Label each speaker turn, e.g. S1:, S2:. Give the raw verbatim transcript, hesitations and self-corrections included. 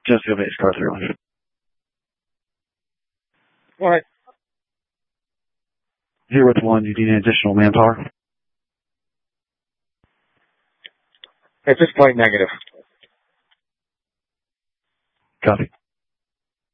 S1: Just go base car through.
S2: All right.
S1: Here with one, you need an additional manpower?
S2: At this point, negative.
S1: Copy.